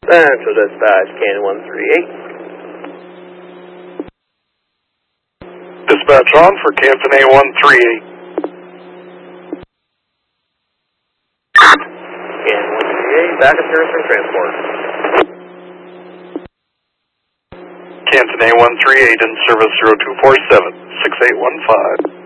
Central Dispatch, Canton 138. Dispatch on for Canton A138. Canton 138, backup service and transport. Canton A138 in service 0247, 6815.